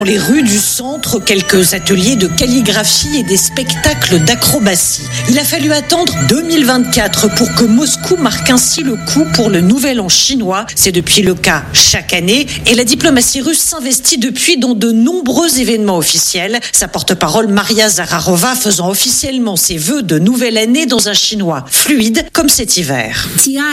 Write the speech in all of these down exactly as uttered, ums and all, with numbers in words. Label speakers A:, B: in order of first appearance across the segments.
A: Les rues du centre, quelques ateliers de calligraphie et des spectacles d'acrobatie. Il a fallu attendre deux mille vingt-quatre pour que Moscou marque ainsi le coup pour le nouvel an chinois. C'est depuis le cas chaque année et la diplomatie russe s'investit depuis dans de nombreux événements officiels. Sa porte-parole Maria Zakharova faisant officiellement ses vœux de nouvelle année dans un chinois fluide comme cet hiver.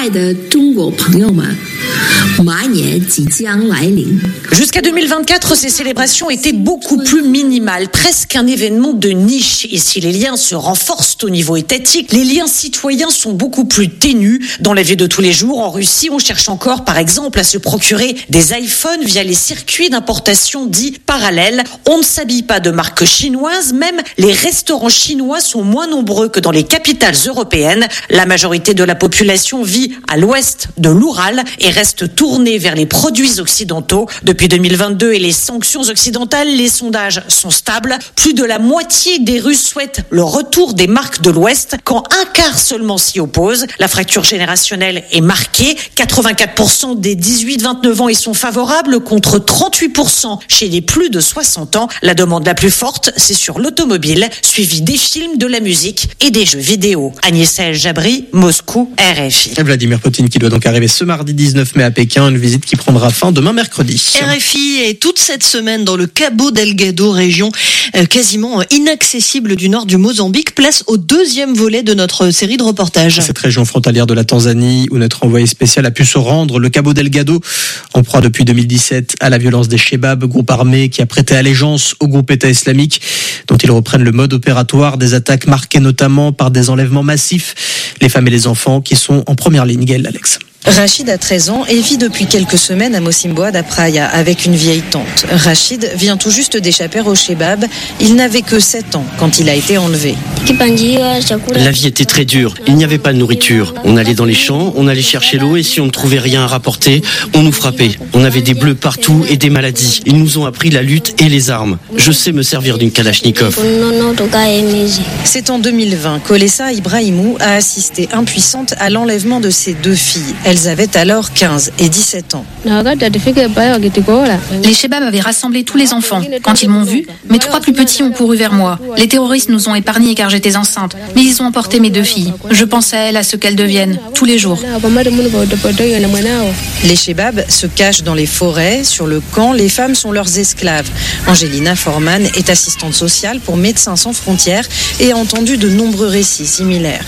A: Jusqu'à deux mille vingt-quatre, ces célébrations étaient beaucoup plus minimales, presque un événement de niche. Ici, les liens se renforcent au niveau étatique. Les liens citoyens sont beaucoup plus ténus. Dans la vie de tous les jours, en Russie, on cherche encore, par exemple, à se procurer des iPhones via les circuits d'importation dits parallèles. On ne s'habille pas de marque chinoise. Même les restaurants chinois sont moins nombreux que dans les capitales européennes. La majorité de la population vit à l'ouest de l'Oural et reste tournée vers les produits occidentaux. Depuis deux mille vingt-deux et les sanctions occidentales, les sondages sont stables. Plus de la moitié des Russes souhaitent le retour des marques de l'Ouest, quand un quart seulement s'y oppose. La fracture générationnelle est marquée. quatre-vingt-quatre pour cent des dix-huit vingt-neuf ans y sont favorables, contre trente-huit pour cent chez les plus de soixante ans. La demande la plus forte, c'est sur l'automobile, suivie des films, de la musique et des jeux vidéo. Agnès El-Jabri, Moscou, R F I.
B: Vladimir Poutine qui doit donc arriver ce mardi dix-neuf mai à Pékin, une visite qui prendra fin demain mercredi.
C: R F I est toute cette semaine dans le Cabo Delgado, région euh, quasiment inaccessible du nord du Mozambique, place au deuxième volet de notre série de reportages.
B: Cette région frontalière de la Tanzanie où notre envoyé spécial a pu se rendre, le Cabo Delgado, en proie depuis deux mille dix-sept à la violence des Chebab, groupe armé qui a prêté allégeance au groupe État islamique, dont ils reprennent le mode opératoire, des attaques marquées notamment par des enlèvements massifs. Les femmes et les enfants qui sont en première ligne. Gaël, Alex.
D: Rachid a treize ans et vit depuis quelques semaines à Mocimboa da Praia avec une vieille tante. Rachid vient tout juste d'échapper au Chebab. Il n'avait que sept ans quand il a été enlevé.
E: La vie était très dure. Il n'y avait pas de nourriture. On allait dans les champs, on allait chercher l'eau et si on ne trouvait rien à rapporter, on nous frappait. On avait des bleus partout et des maladies. Ils nous ont appris la lutte et les armes. Je sais me servir d'une Kalachnikov.
D: C'est en deux mille vingt qu'Olessa Ibrahimou a assisté impuissante à l'enlèvement de ses deux filles. Elles avaient alors quinze et dix-sept ans.
F: Les Chebab avaient rassemblé tous les enfants. Quand ils m'ont vu, mes trois plus petits ont couru vers moi. Les terroristes nous ont épargnés car j'étais enceinte, mais ils ont emporté mes deux filles. Je pense à elles, à ce qu'elles deviennent, tous les jours.
D: Les Chebab se cachent dans les forêts. Sur le camp, les femmes sont leurs esclaves. Angelina Forman est assistante sociale pour Médecins sans frontières et a entendu de nombreux récits similaires.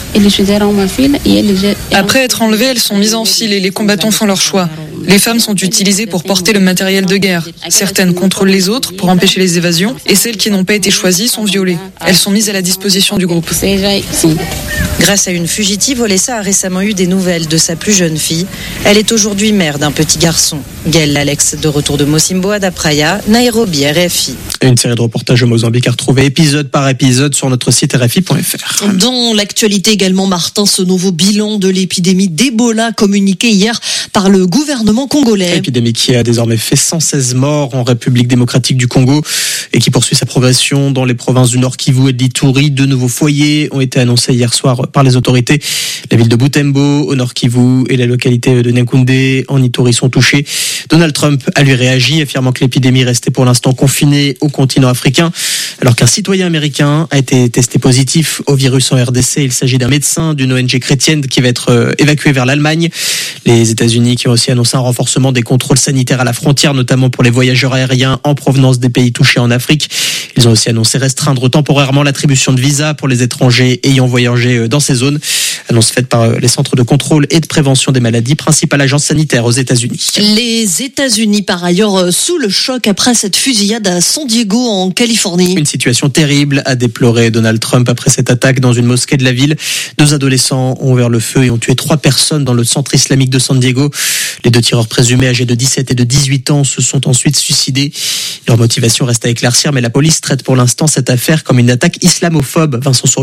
G: Après être enlevées, elles sont mises en file et les combattants font leur choix. Les femmes sont utilisées pour porter le matériel de guerre. Certaines contrôlent les autres pour empêcher les évasions et celles qui n'ont pas été choisies sont violées. Elles sont mises à la disposition du groupe.
D: Grâce à une fugitive, Olessa a récemment eu des nouvelles de sa plus jeune fille. Elle est aujourd'hui mère d'un petit garçon. Gaël Alex, de retour de Mocimboa da Praia, Nairobi, R F I.
B: Une série de reportages au Mozambique à retrouver épisode par épisode sur notre site R F I point F R.
C: Dans l'actualité également, Martin, ce nouveau bilan de l'épidémie d'Ebola communiqué hier par le gouvernement congolais.
B: Épidémie qui a désormais fait cent seize morts en République démocratique du Congo et qui poursuit sa progression dans les provinces du Nord Kivu et de l'Ituri. Deux nouveaux foyers ont été annoncés hier soir par les autorités. La ville de Butembo au Nord Kivu et la localité de Nyankoundé en Ituri sont touchées. Donald Trump a lui réagi, affirmant que l'épidémie restait pour l'instant confinée au continent africain, alors qu'un citoyen américain a été testé positif au virus en R D C. Il s'agit d'un médecin d'une O N G chrétienne qui va être évacué vers l'Allemagne. Les États-Unis qui ont aussi annoncé un renforcement des contrôles sanitaires à la frontière, notamment pour les voyageurs aériens en provenance des pays touchés en Afrique. Ils ont aussi annoncé restreindre temporairement l'attribution de visas pour les étrangers ayant voyagé dans ces zones. Annonce faite par les centres de contrôle et de prévention des maladies, principale agence sanitaire aux États-Unis.
C: Les États-Unis, par ailleurs, sous le choc après cette fusillade à San Diego, en Californie.
B: Une situation terrible, a déploré Donald Trump après cette attaque dans une mosquée de la ville. Deux adolescents ont ouvert le feu et ont tué trois personnes dans le centre islamique de San Diego. Les deux tireurs présumés, âgés de dix-sept et de dix-huit ans, se sont ensuite suicidés. Leur motivation reste à éclaircir, mais la police traite pour l'instant cette affaire comme une attaque islamophobe. Vincent Souriau.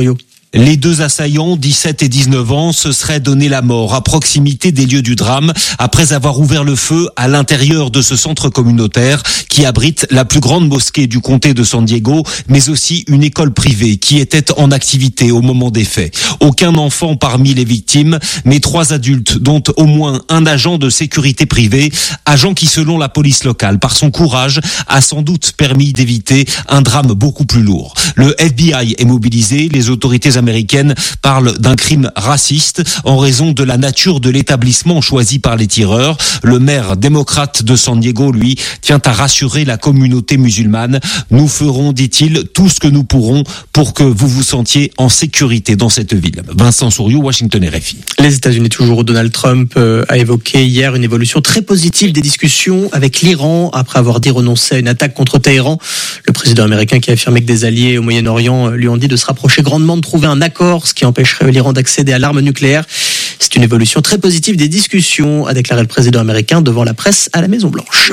H: Les deux assaillants, dix-sept et dix-neuf ans, se seraient donné la mort à proximité des lieux du drame après avoir ouvert le feu à l'intérieur de ce centre communautaire qui abrite la plus grande mosquée du comté de San Diego, mais aussi une école privée qui était en activité au moment des faits. Aucun enfant parmi les victimes, mais trois adultes, dont au moins un agent de sécurité privée, agent qui, selon la police locale, par son courage, a sans doute permis d'éviter un drame beaucoup plus lourd. Le F B I est mobilisé, les autorités américaines parlent d'un crime raciste en raison de la nature de l'établissement choisi par les tireurs. Le maire démocrate de San Diego, lui, tient à rassurer la communauté musulmane. Nous ferons, dit-il, tout ce que nous pourrons pour que vous vous sentiez en sécurité dans cette ville. Vincent Souriau, Washington, R F I.
B: Les États-Unis toujours, où Donald Trump euh, a évoqué hier une évolution très positive des discussions avec l'Iran après avoir dit renoncer à une attaque contre Téhéran. Le président américain qui a affirmé que des alliés au Moyen-Orient lui ont dit de se rapprocher grandement de trouver un accord, ce qui empêcherait l'Iran d'accéder à l'arme nucléaire. C'est une évolution très positive des discussions, a déclaré le président américain devant la presse à la Maison-Blanche.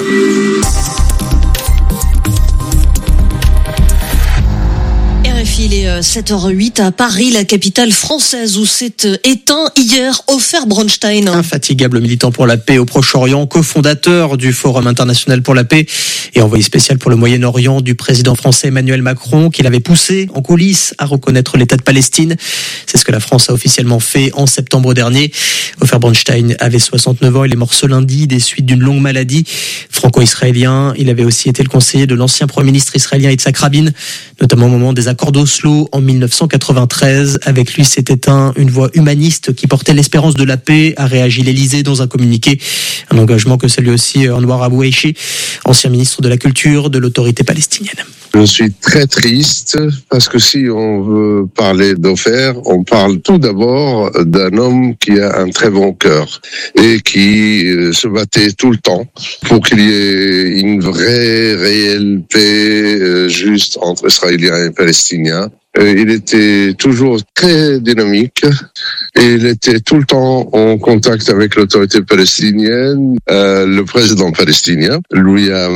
C: Il est sept heures huit à Paris, la capitale française, où s'est éteint hier Ofer Bronstein.
B: Infatigable militant pour la paix au Proche-Orient, cofondateur du Forum international pour la paix et envoyé spécial pour le Moyen-Orient du président français Emmanuel Macron, qui l'avait poussé en coulisses à reconnaître l'État de Palestine. C'est ce que la France a officiellement fait en septembre dernier. Ofer Bronstein avait soixante-neuf ans, il est mort ce lundi des suites d'une longue maladie. Franco-israélien, il avait aussi été le conseiller de l'ancien Premier ministre israélien Yitzhak Rabin, notamment au moment des accords d'Oslo en mille neuf cent quatre-vingt-treize. Avec lui s'est éteint une voix humaniste qui portait l'espérance de la paix, a réagi l'Élysée dans un communiqué. Un engagement que salue aussi Anwar Aboueishi, ancien ministre de la Culture de l'autorité palestinienne.
I: Je suis très triste parce que si on veut parler d'Ofer, on parle tout d'abord d'un homme qui a un très bon cœur et qui se battait tout le temps pour qu'il y ait une vraie, réelle paix juste entre Israéliens et Palestiniens. Il était toujours très dynamique et il était tout le temps en contact avec l'autorité palestinienne. Euh, le président palestinien lui a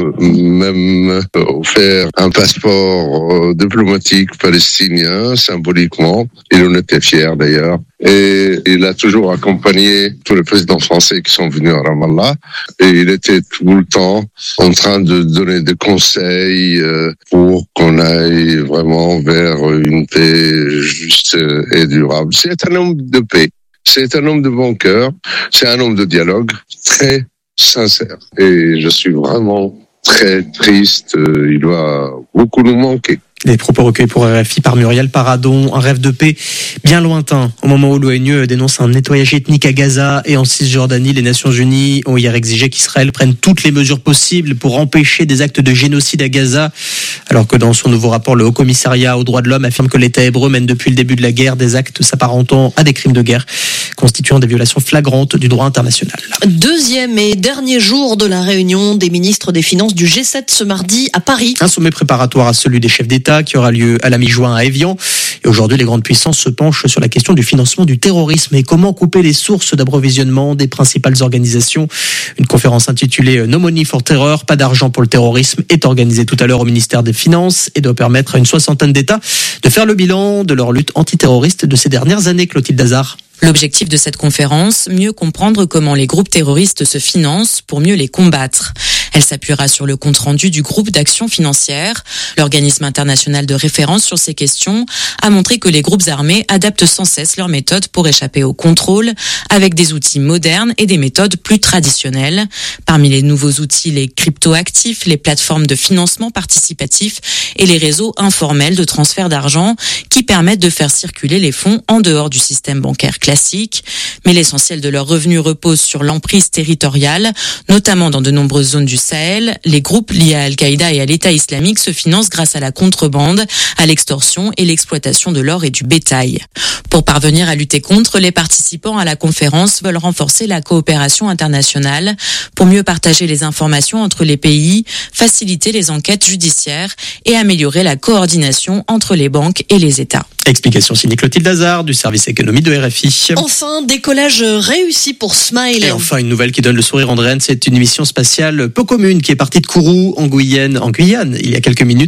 I: même offert un passeport diplomatique palestinien, symboliquement. Il en était fier d'ailleurs. Et il a toujours accompagné tous les présidents français qui sont venus à Ramallah. Et il était tout le temps en train de donner des conseils pour qu'on aille vraiment vers une paix juste et durable. C'est un homme de paix. C'est un homme de bon cœur. C'est un homme de dialogue très sincère. Et je suis vraiment très triste. Il va beaucoup nous manquer.
B: Des propos recueillis pour R F I par Muriel Paradon, un rêve de paix bien lointain. Au moment où l'ONU dénonce un nettoyage ethnique à Gaza et en Cisjordanie, les Nations Unies ont hier exigé qu'Israël prenne toutes les mesures possibles pour empêcher des actes de génocide à Gaza. Alors que dans son nouveau rapport, le Haut Commissariat aux droits de l'homme affirme que l'État hébreu mène depuis le début de la guerre des actes s'apparentant à des crimes de guerre, constituant des violations flagrantes du droit international.
C: Deuxième et dernier jour de la réunion des ministres des Finances du G sept ce mardi à Paris.
B: Un sommet préparatoire à celui des chefs d'État qui aura lieu à la mi-juin à Évian. Et aujourd'hui, les grandes puissances se penchent sur la question du financement du terrorisme et comment couper les sources d'approvisionnement des principales organisations. Une conférence intitulée No Money for Terror, pas d'argent pour le terrorisme, est organisée tout à l'heure au ministère des Finances et doit permettre à une soixantaine d'États de faire le bilan de leur lutte antiterroriste de ces dernières années. Clotilde Hazard.
J: L'objectif de cette conférence, mieux comprendre comment les groupes terroristes se financent pour mieux les combattre. Elle s'appuiera sur le compte-rendu du groupe d'action financière. L'organisme international de référence sur ces questions a montré que les groupes armés adaptent sans cesse leurs méthodes pour échapper au contrôle, avec des outils modernes et des méthodes plus traditionnelles. Parmi les nouveaux outils, les crypto-actifs, les plateformes de financement participatif et les réseaux informels de transfert d'argent qui permettent de faire circuler les fonds en dehors du système bancaire classique. Mais l'essentiel de leurs revenus repose sur l'emprise territoriale, notamment dans de nombreuses zones du Sahel. Les groupes liés à Al-Qaïda et à l'État islamique se financent grâce à la contrebande, à l'extorsion et l'exploitation de l'or et du bétail. Pour parvenir à lutter contre, les participants à la conférence veulent renforcer la coopération internationale pour mieux partager les informations entre les pays, faciliter les enquêtes judiciaires et améliorer la coordination entre les banques et les États.
B: Explication signée Clotilde Hazard du service économie de R F I.
C: Enfin, décollage réussi pour Smile.
B: Et enfin, une nouvelle qui donne le sourire en Rennes, c'est une mission spatiale peu commune qui est partie de Kourou en Guyane, en Guyane il y a quelques minutes.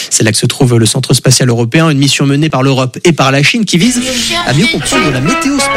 B: C'est là que se trouve le Centre spatial européen, une mission menée par l'Europe et par la Chine qui vise à mieux comprendre la météo spatiale.